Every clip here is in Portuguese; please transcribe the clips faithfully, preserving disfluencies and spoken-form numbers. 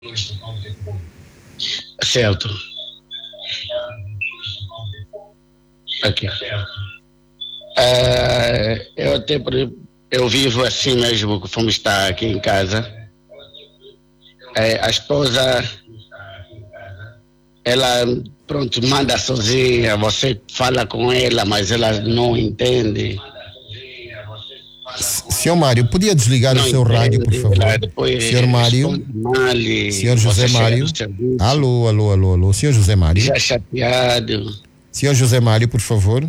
Certo. Aqui. É, eu até eu vivo assim mesmo, como está aqui em casa. É, a esposa, ela, pronto, manda sozinha, você fala com ela, mas ela não entende. Senhor Mário, podia desligar não o seu entende, rádio, por favor? Depois Senhor Mário? mal, Senhor José Mário? Alô, alô, alô, alô. Senhor José Mário? Já chateado. Senhor José Mário, por favor?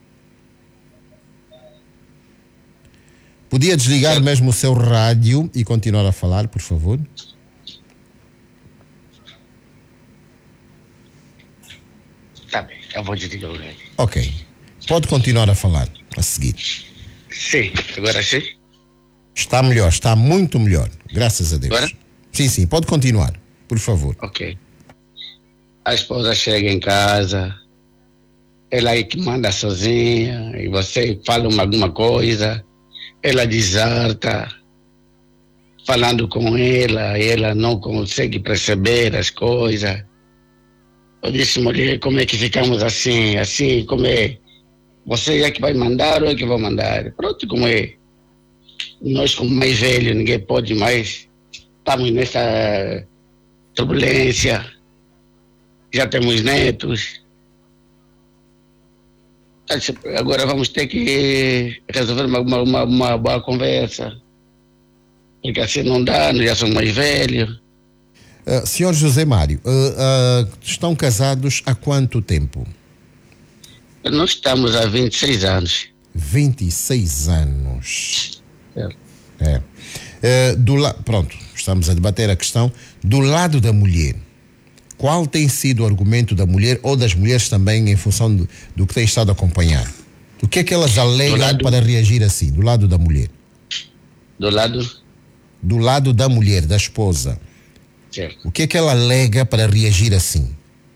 Podia desligar certo. mesmo o seu rádio e continuar a falar, por favor? Tá bem, eu vou desligar o rádio. Ok. Pode continuar a falar a seguir. Sim, agora sim? Está melhor, está muito melhor, graças a Deus. Agora? Sim, sim, pode continuar, por favor. Ok. A esposa chega em casa, ela é que manda sozinha, e você fala uma, alguma coisa, ela desarta, falando com ela, e ela não consegue perceber as coisas. Eu disse, mulher, como é que ficamos assim, assim, como é? Você é que vai mandar ou é que vai mandar? Pronto, como é? Nós, como mais velhos, ninguém pode mais. Estamos nessa turbulência. Já temos netos. Agora vamos ter que resolver uma, uma, uma boa conversa. Porque assim não dá, nós já somos mais velhos. Uh, senhor José Mário, uh, uh, estão casados há quanto tempo? Nós estamos há vinte e seis anos. vinte e seis anos. É. É. Uh, do la... Pronto, estamos a debater a questão do lado da mulher. Qual tem sido o argumento da mulher ou das mulheres também em função do, do que tem estado a acompanhar? O que é que elas alegam lado... para reagir assim, do lado da mulher? Do lado? Do lado da mulher, da esposa. Certo. O que é que ela alega para reagir assim?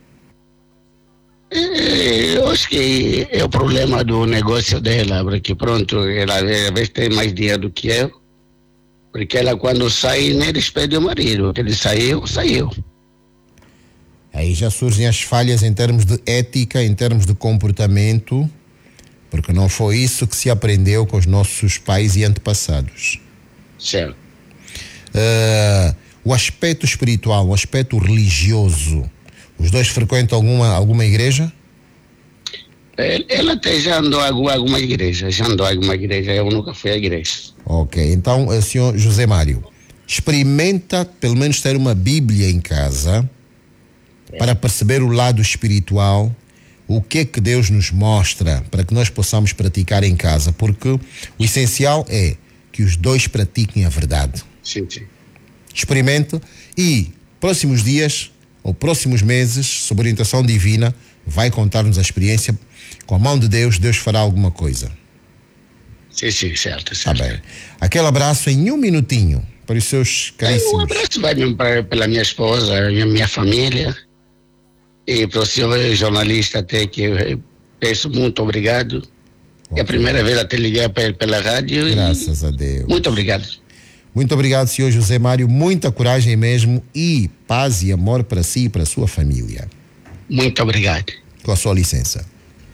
Eu acho que é o problema do negócio dela, porque pronto, ela às vezes tem mais dinheiro do que eu, porque ela quando sai nem despede o marido, ele saiu, saiu. Aí já surgem as falhas em termos de ética, em termos de comportamento, porque não foi isso que se aprendeu com os nossos pais e antepassados. Certo. Uh, o aspecto espiritual, o aspecto religioso, os dois frequentam alguma, alguma igreja? Ela até já andou a alguma igreja, já andou a alguma igreja, eu nunca fui à igreja. Ok, então, o senhor José Mário, experimenta pelo menos ter uma Bíblia em casa é. para perceber o lado espiritual, o que é que Deus nos mostra para que nós possamos praticar em casa, porque o essencial é que os dois pratiquem a verdade. Sim, sim. Experimente e próximos dias ou próximos meses, sob orientação divina, vai contar-nos a experiência. Com a mão de Deus, Deus fará alguma coisa. Sim, sim, certo, certo. Tá bem. Aquele abraço em um minutinho para os seus caríssimos. Um abraço vai para, pela minha esposa, minha, minha família e para o senhor jornalista até que eu peço muito obrigado. Okay. É a primeira vez até ligar pela, pela rádio. Graças a Deus. Muito obrigado. Muito obrigado, senhor José Mário. Muita coragem mesmo e paz e amor para si e para a sua família. Muito obrigado. Com a sua licença.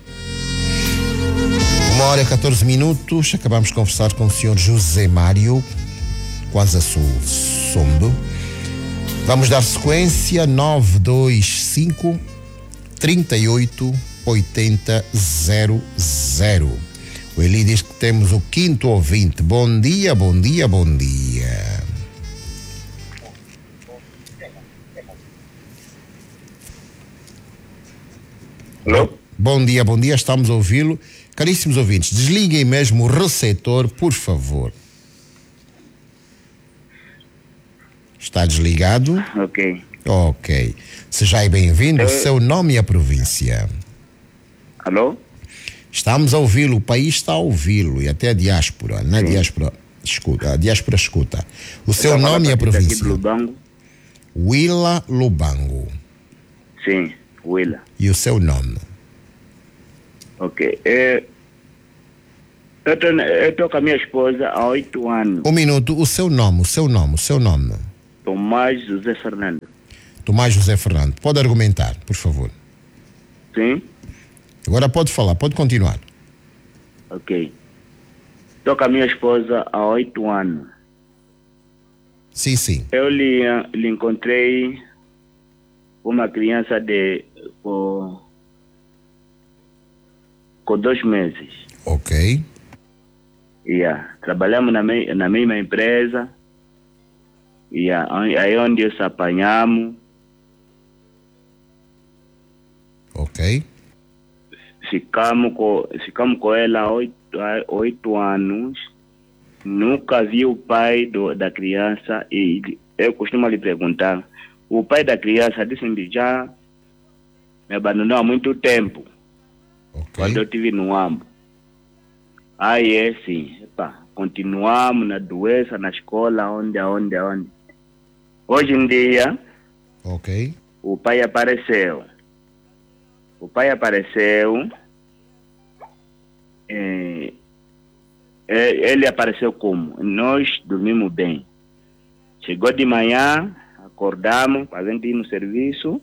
Uma hora e catorze minutos. Acabamos de conversar com o senhor José Mário, quase a sul sondo. Vamos dar sequência. Nove dois cinco, trinta e oito, oitenta, zero zero. O Eli diz que temos o quinto ouvinte. Bom dia, bom dia, bom dia. Alô? Bom dia, bom dia, estamos a ouvi-lo. Caríssimos ouvintes, desliguem mesmo o receptor, por favor. Está desligado? Ok. Ok. Seja bem-vindo, Eu... seu nome e a província. Alô? Estamos a ouvi-lo, o país está a ouvi-lo e até a diáspora, na diáspora escuta, a diáspora escuta. O seu nome e a província? Lubango. Willa Lubango. Sim, Willa. E o seu nome? Ok. É, eu estou com a minha esposa há oito anos. Um minuto, o seu nome, o seu nome, o seu nome. Tomás José Fernando. Tomás José Fernando. Pode argumentar, por favor. Sim? Agora pode falar, pode continuar. Ok. Estou com a minha esposa há oito anos. Sim, sim. Eu lhe, lhe encontrei uma criança de com, com dois meses. Ok. Yeah. Trabalhamos na, me, na mesma empresa. Yeah. Aí onde nos apanhamos. Ok. Ficamos com, ficamos com ela há oito, oito anos. Nunca vi o pai do, da criança. E eu costumo lhe perguntar. O pai da criança disse-me já me abandonou há muito tempo. Ok. Quando eu estive no Ambo. Aí é sim. Epa, continuamos na doença, na escola, onde, onde, onde. Hoje em dia, Ok. o pai apareceu. O pai apareceu. É, é, ele apareceu como? Nós dormimos bem. Chegou de manhã, acordamos, fazendo ir no serviço.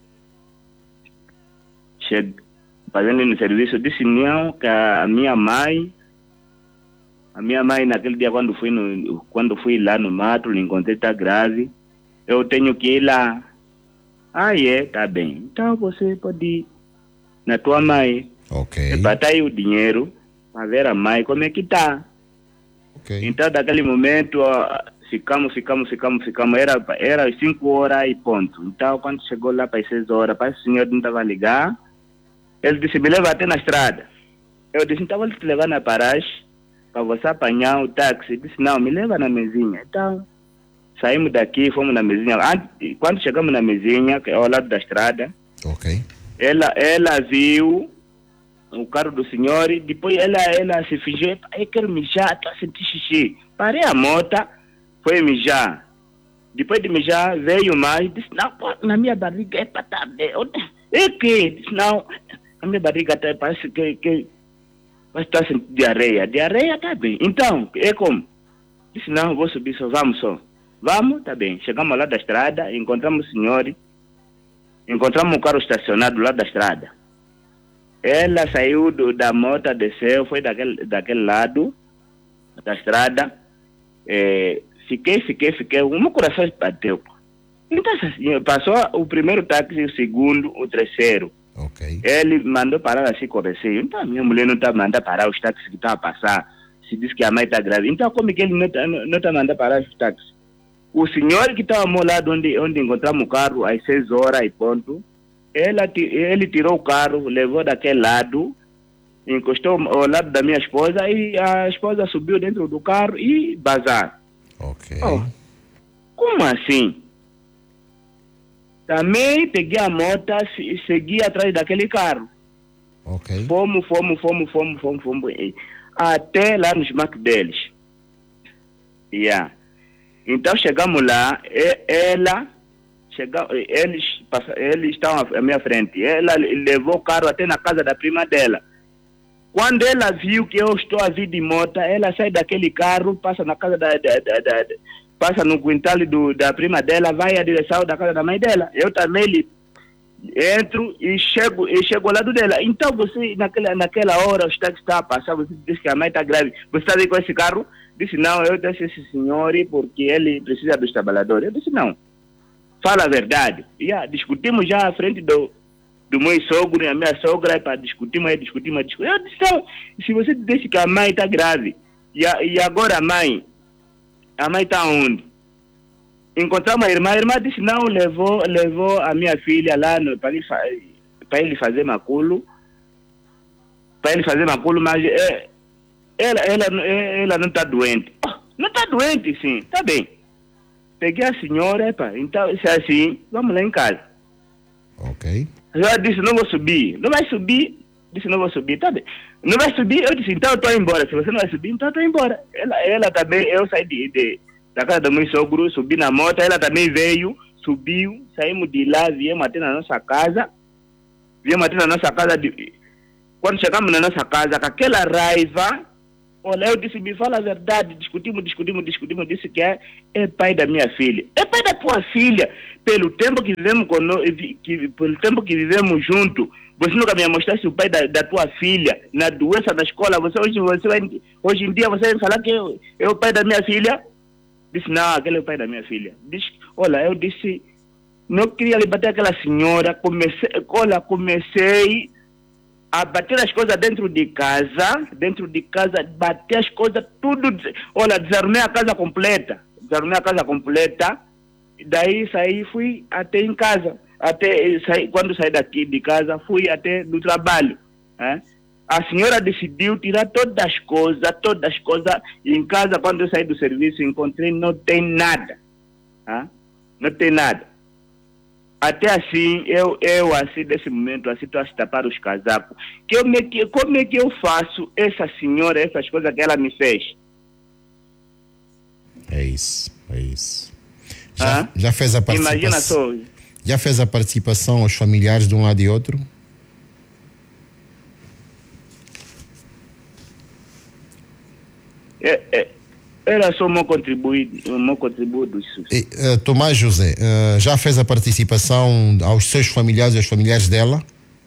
Che, fazendo ir no serviço, disse não, que a minha mãe, a minha mãe naquele dia quando fui, no, quando fui lá no mato, lhe encontrei, está grave. Eu tenho que ir lá. Ah, é, tá bem. Então você pode ir na tua mãe. Ok. E para aí o dinheiro, para ver a mãe como é que tá. Ok. Então, daquele momento, ó, ficamos, ficamos, ficamos, ficamos. Era, era às cinco horas e ponto. Então, quando chegou lá para as seis horas, para o senhor não estava a ligar, ele disse, me leva até na estrada. Eu disse, então vou te levar na paragem para você apanhar o táxi. Ele disse, não, me leva na mesinha. Então, saímos daqui, fomos na mesinha. Antes, quando chegamos na mesinha, que é ao lado da estrada, Ok. ela, ela viu o carro do senhor e depois ela, ela se fingiu, eu quero mijar, estou a sentir xixi. Parei a moto, foi mijar. Depois de mijar, veio mais, disse, não, pô, na minha barriga é para estar bem. É que? Disse, não, a minha barriga tá, parece que, que parece que está sentindo diarreia. Diarreia está bem. Então, é como? Disse, não, vou subir só, vamos só. Vamos, tá bem. Chegamos lá da estrada, encontramos o senhor, encontramos o carro estacionado lá da estrada. Ela saiu do, da moto, desceu, foi daquele, daquele lado da estrada. É, fiquei, fiquei, fiquei. O meu coração bateu. Então, assim, passou o primeiro táxi, o segundo, o terceiro. Ok. Ele mandou parar assim com o receio. Então, minha mulher não está mandando parar os táxis que estão a passar. Se diz que a mãe está grávida. Então, como que ele não está não tá mandando parar os táxis? O senhor que estava ao lado onde, onde encontramos o carro às seis horas e ponto, ela, ele tirou o carro, levou daquele lado, encostou ao lado da minha esposa e a esposa subiu dentro do carro e bazar. Ok. Oh, como assim? Também peguei a moto e segui atrás daquele carro. Ok. Fomos, fomos, fomos, fomos, fomos, fomos, até lá nos marcos deles. Yeah. Então chegamos lá, e, ela, chega, eles, eles estavam à minha frente, ela levou o carro até na casa da prima dela. Quando ela viu que eu estou a vir de moto, ela sai daquele carro, passa na casa da, da, da, da passa no quintal do, da prima dela, vai à direção da casa da mãe dela. Eu também lhe entro e chego, e chego ao lado dela. Então você, naquela, naquela hora, o táxi está a passar, você disse que a mãe está grave. Você está aí com esse carro? Disse, não, eu deixo esse senhor porque ele precisa dos trabalhadores. Eu disse, não, fala a verdade. Yeah, discutimos já à frente do, do meu sogro e a minha sogra para discutirmos, discutimos, discutimos. Eu disse, não, se você disse que a mãe está grave, e, a, e agora a mãe, a mãe está onde? Encontramos a irmã, a irmã disse, não, levou, levou a minha filha lá no, para, ele, para ele fazer maculo, para ele fazer maculo, mas... É, Ela, ela, ela não está doente. Oh, não está doente, sim. Está bem. Peguei a senhora, epa, então, se é assim, vamos lá em casa. Ok. Ela disse, não vou subir. Não vai subir? Disse, não vou subir. Tá bem. Não vai subir? Eu disse, então eu estou embora. Se você não vai subir, então eu estou embora. Ela, ela também, eu saí de, de, da casa do meu sogro, subi na moto, ela também veio, subiu, saímos de lá, viemos até na nossa casa. Viemos até na nossa casa. De, quando chegamos na nossa casa, com aquela raiva, Olha, eu disse, me fala a verdade, discutimos, discutimos, discutimos, disse que é, é pai da minha filha. É pai da tua filha. Pelo tempo que vivemos, com, que, pelo tempo que vivemos junto, você nunca me mostrasse o pai da, da tua filha, na doença da escola, você hoje, você vai, hoje em dia você vai falar que eu, é o pai da minha filha? Disse, não, aquele é o pai da minha filha. Disse, olha, eu disse, não queria lhe bater aquela senhora, comecei, olha, comecei a bater as coisas dentro de casa, dentro de casa, bater as coisas, tudo, olha, desarmei a casa completa, desarmei a casa completa, daí saí, fui até em casa, até saí, quando saí daqui de casa, fui até do trabalho, né? A senhora decidiu tirar todas as coisas, todas as coisas, em casa, quando eu saí do serviço, encontrei, não tem nada, né? Não tem nada. Até assim, eu, eu assim, nesse momento, assim, estou a se tapar os casacos. Que eu me, que, como é que eu faço essa senhora, essas coisas que ela me fez? É isso, é isso. Já, ah? já fez a participação? Imagina só. Já fez a participação aos familiares de um lado e outro? É, é, era só o meu contributo, o meu contributo. E, uh, Tomás José, uh, já fez a participação aos seus familiares e aos familiares dela?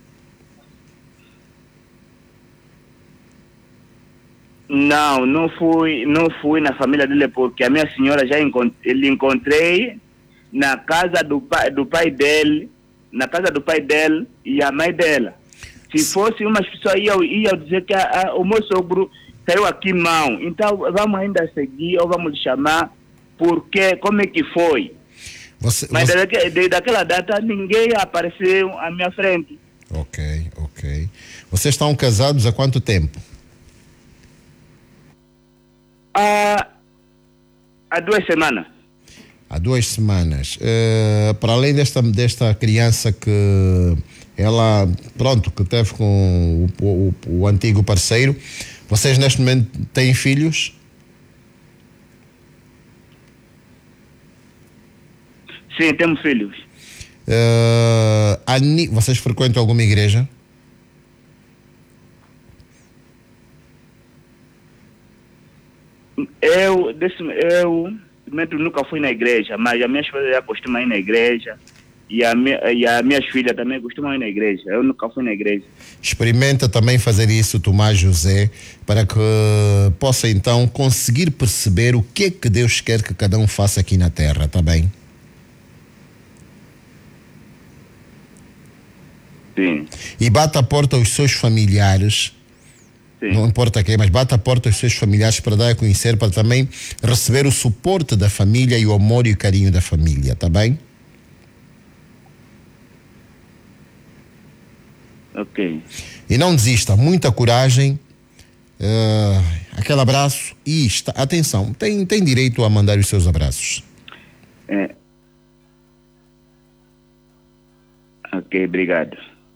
Não, não fui, não fui na família dele, porque a minha senhora já encont ele encontrei na casa do pai, do pai dele, na casa do pai dele e a mãe dela. Se fosse umas pessoas, ia, ia dizer que a, a, o meu sogro saiu aqui mão. Então vamos ainda seguir ou vamos chamar porque como é que foi. Você, Mas você... Desde, desde daquela data ninguém apareceu à minha frente. Ok, ok. Vocês estão casados há quanto tempo? Há, há duas semanas. Há duas semanas. Uh, para além desta, desta criança que ela, pronto, que teve com o, o, o antigo parceiro, vocês neste momento têm filhos? Sim, temos filhos. Uh, Ani, vocês frequentam alguma igreja? Eu, desse, eu nunca fui na igreja, mas a minha esposa já costuma ir na igreja e a, minha, e a minhas filhas também costumam ir na igreja. Eu nunca fui na igreja. Experimenta também fazer isso, Tomás José, para que possa então conseguir perceber o que é que Deus quer que cada um faça aqui na terra, tá bem? Sim. E bata a porta aos seus familiares. Sim. Não importa quem, mas bata a porta aos seus familiares para dar a conhecer, para também receber o suporte da família e o amor e o carinho da família, tá bem? Ok. E não desista, muita coragem, uh, aquele abraço e está, atenção, tem, tem direito a mandar os seus abraços. É. Ok, obrigado.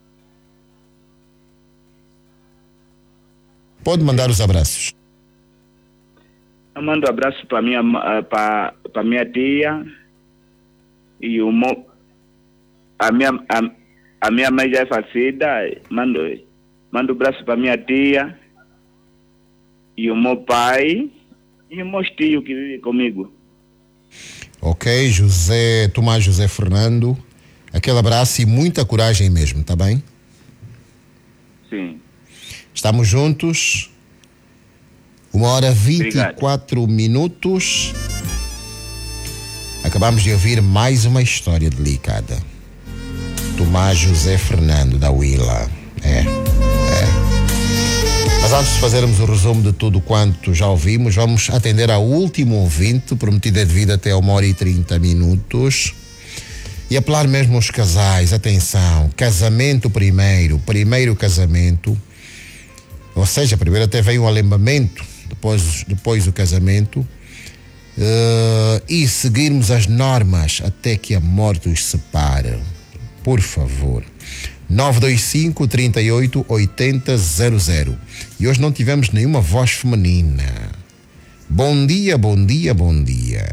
Pode mandar os abraços. Eu mando um abraço para minha para para minha tia e o mo, a minha a, a minha mãe já é falecida. Mando mando um abraço para minha tia e o meu pai e o meu tio que vive comigo. Ok, José Tomás José Fernando, aquele abraço e muita coragem mesmo, tá bem? Sim. Estamos juntos. Uma hora vinte e quatro Obrigado. Minutos. Acabamos de ouvir mais uma história delicada. Tomás José Fernando da Willa. É, é. Mas antes de fazermos o resumo de tudo quanto já ouvimos, vamos atender ao último ouvinte, prometido é devido até uma hora e trinta minutos. E apelar mesmo aos casais, atenção, casamento primeiro, primeiro casamento. Ou seja, primeiro até vem o alembamento, depois, depois o casamento, uh, e seguirmos as normas até que a morte os separe. Por favor. nove dois cinco, trinta e oito, oitenta, zero zero. E hoje não tivemos nenhuma voz feminina. Bom dia, bom dia, bom dia.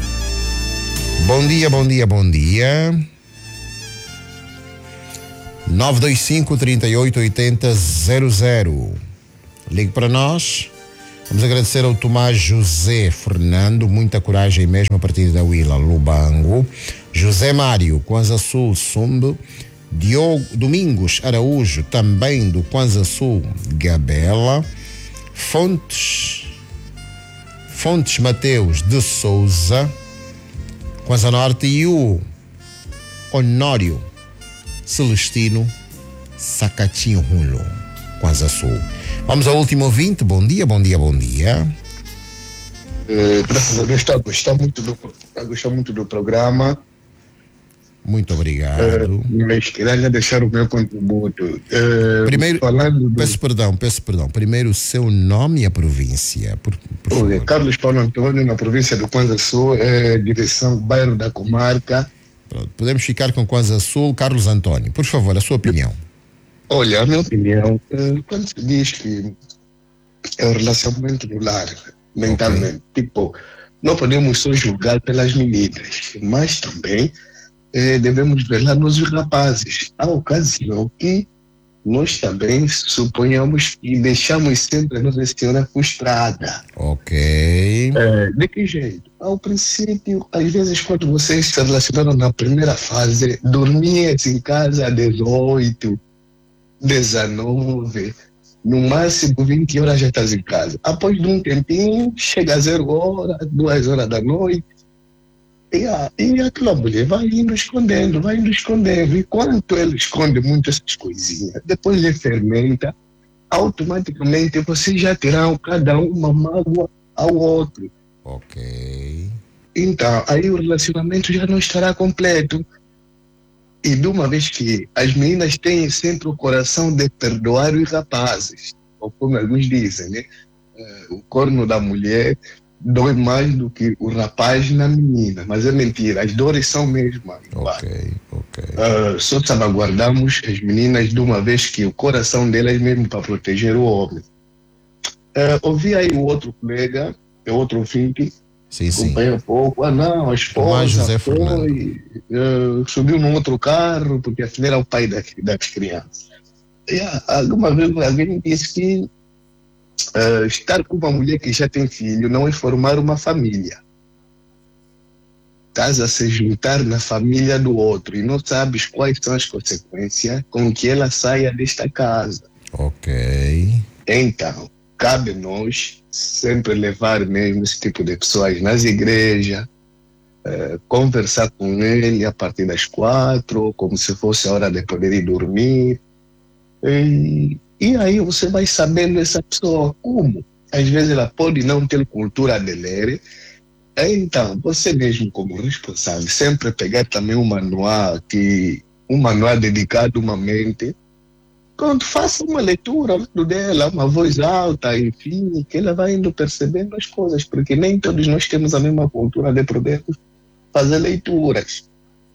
Bom dia, bom dia, bom dia. nove dois cinco, trinta e oito, oitenta, zero zero. Ligue para nós. Vamos agradecer ao Tomás José Fernando, muita coragem mesmo a partir da Willa Lubango. José Mário, Kwanza Sul, Sumbe. Diogo Domingos Araújo, também do Kwanza Sul, Gabela. Fontes Fontes Mateus de Souza, Kwanza Norte, e o Honório Celestino Sacatinho Rulo, Kwanza Sul. Vamos ao último ouvinte. Bom dia, bom dia, bom dia. Uh, graças a Deus está a gostar muito do, está a gostar muito do programa. Muito obrigado. Uh, mas queria deixar o meu contributo. Uh, Primeiro, falando do... peço perdão, peço perdão. Primeiro o seu nome e a província, por, por Olha, favor. Carlos Paulo Antônio, na província do Kwanza Sul, é, direção bairro da Comarca. Pronto, podemos ficar com Kwanza Sul. Carlos Antônio, por favor, a sua opinião. Olha, a minha opinião, uh, quando se diz que é o relacionamento no lar, mentalmente, okay. Tipo, não podemos só julgar pelas meninas, mas também Eh, devemos velar nos rapazes. Há ocasião que nós também suponhamos e deixamos sempre a nossa senhora frustrada. Ok. É, de que jeito? Ao princípio, às vezes, quando vocês se relacionaram na primeira fase, dormiam em casa às dezoito, dezenove, no máximo vinte horas já estás em casa. Após de um tempinho, chega a zero hora, duas horas da noite. E, a, e aquela mulher vai indo escondendo, vai indo escondendo. E quando ele esconde muito essas coisinhas, depois ele fermenta, automaticamente vocês já terão cada um uma mágoa ao outro. Ok. Então, aí o relacionamento já não estará completo. E de uma vez que as meninas têm sempre o coração de perdoar os rapazes, ou como alguns dizem, né? Uh, o corno da mulher dói mais do que o rapaz na menina, mas é mentira, as dores são mesmas. Ok, ok. Uh, só salvaguardamos as meninas de uma vez que o coração delas mesmo para proteger o homem. Uh, ouvi aí o outro colega, o outro ouvinte, sim, sim. acompanha um pouco, ah não, a esposa José foi, uh, subiu num outro carro, porque afinal era o pai da, das crianças. E, uh, alguma vez alguém me disse que Uh, estar com uma mulher que já tem filho não é formar uma família. Estás a se juntar na família do outro e não sabes quais são as consequências com que ela saia desta casa. Ok. Então, cabe nós sempre levar mesmo esse tipo de pessoas nas igrejas, uh, conversar com ele a partir das quatro, como se fosse a hora de poder ir dormir. E E aí você vai sabendo essa pessoa como. Às vezes ela pode não ter cultura de ler. Então, você mesmo como responsável, sempre pegar também um manual, que, um manual dedicado a uma mente. Quando faça uma leitura dela, uma voz alta, enfim, que ela vai indo percebendo as coisas, porque nem todos nós temos a mesma cultura de poder fazer leituras.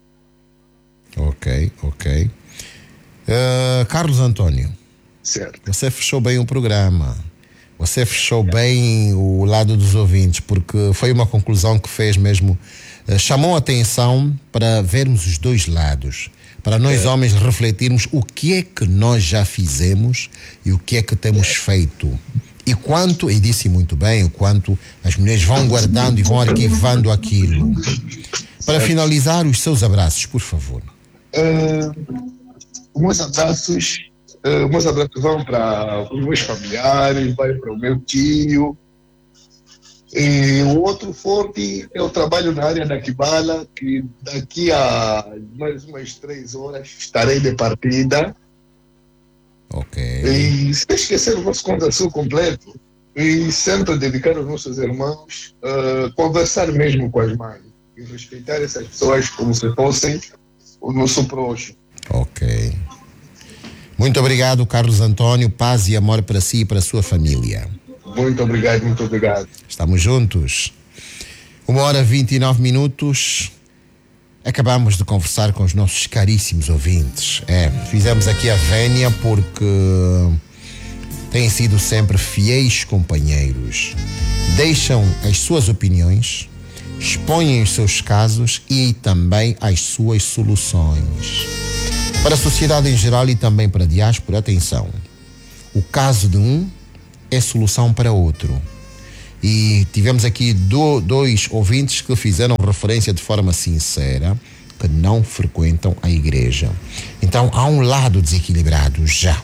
Ok, ok. Uh, Carlos Antônio. Certo. Você fechou bem o programa, você fechou bem o lado dos ouvintes, porque foi uma conclusão que fez mesmo, uh, chamou a atenção para vermos os dois lados, para nós é. homens refletirmos o que é que nós já fizemos e o que é que temos é. feito. E quanto, e disse muito bem, o quanto as mulheres vão guardando e vão arquivando aquilo. Para finalizar, os seus abraços, por favor. Uh, meus abraços Uh, meus abraços vão para os meus familiares, vai para o meu tio. E o outro forte, eu trabalho na área da Kibala, que daqui a mais umas três horas estarei de partida. Ok. E sem esquecer o nosso Kwanza Sul completo, e sempre dedicar aos nossos irmãos, uh, conversar mesmo com as mães e respeitar essas pessoas como se fossem o nosso próximo. Ok. Muito obrigado, Carlos Antônio. Paz e amor para si e para a sua família. Muito obrigado, muito obrigado. Estamos juntos. Uma hora e vinte e nove minutos. Acabamos de conversar com os nossos caríssimos ouvintes. É, fizemos aqui a vénia porque têm sido sempre fiéis companheiros. Deixam as suas opiniões, expõem os seus casos e também as suas soluções. Para a sociedade em geral e também para a diáspora, atenção, o caso de um é solução para outro. E tivemos aqui do, dois ouvintes que fizeram referência de forma sincera que não frequentam a igreja. Então há um lado desequilibrado já.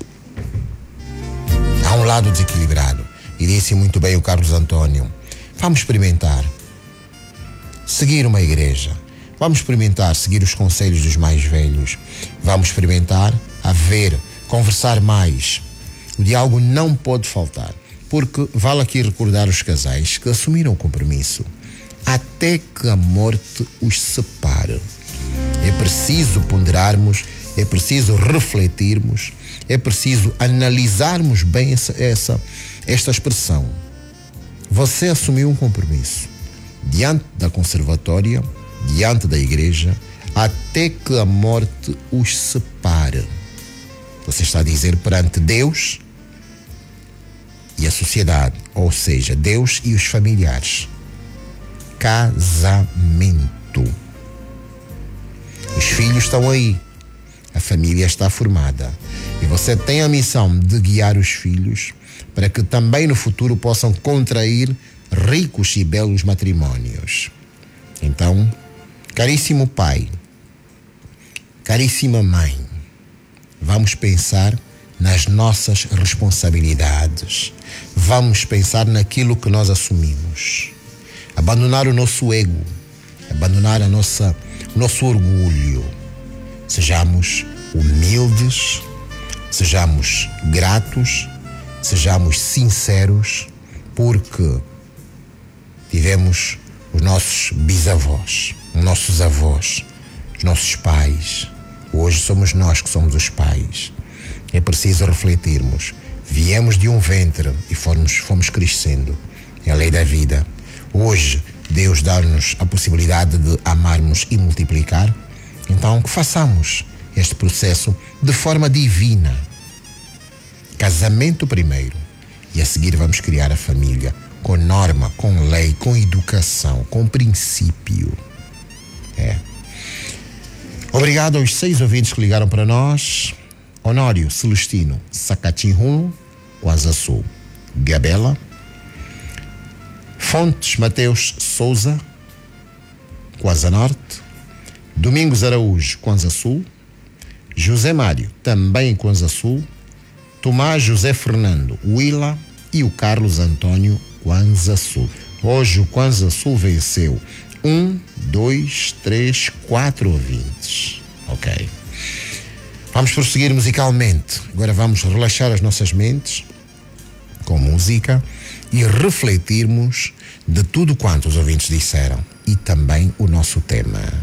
Há um lado desequilibrado. E disse muito bem o Carlos Antônio. Vamos experimentar seguir uma igreja. Vamos experimentar seguir os conselhos dos mais velhos. Vamos experimentar a ver, conversar mais. O diálogo não pode faltar, porque vale aqui recordar os casais que assumiram o compromisso até que a morte os separe. É preciso ponderarmos, é preciso refletirmos, é preciso analisarmos bem essa, essa, esta expressão. Você assumiu um compromisso diante da conservatória, diante da igreja, até que a morte os separe. Você está a dizer perante Deus e a sociedade, ou seja, Deus e os familiares. Casamento. Os filhos estão aí, a família está formada e você tem a missão de guiar os filhos para que também no futuro possam contrair ricos e belos matrimônios. Então, caríssimo pai, caríssima mãe, vamos pensar nas nossas responsabilidades. Vamos pensar naquilo que nós assumimos. Abandonar o nosso ego, abandonar a nossa, o nosso orgulho. Sejamos humildes, sejamos gratos, sejamos sinceros, porque tivemos os nossos bisavós, os nossos avós, os nossos pais. Hoje somos nós que somos os pais. É preciso refletirmos. Viemos de um ventre e fomos, fomos crescendo. É a lei da vida. Hoje, Deus dá-nos a possibilidade de amarmos e multiplicar. Então, que façamos este processo de forma divina. Casamento primeiro. E a seguir vamos criar a família. Com norma, com lei, com educação, com princípio. É. Obrigado aos seis ouvintes que ligaram para nós. Honório Celestino Sacatinhulo, Quazaçu, Gabela. Fontes Mateus Souza, Quaza Norte. Domingos Araújo, Quanza Sul. José Mário, também em Quanza Sul. Tomás José Fernando, Willa. E o Carlos Antônio, Quanza Sul. Hoje o Quanza Sul venceu um, dois, três, quatro ouvintes. Ok. Vamos prosseguir musicalmente. Agora vamos relaxar as nossas mentes com música e refletirmos de tudo quanto os ouvintes disseram e também o nosso tema.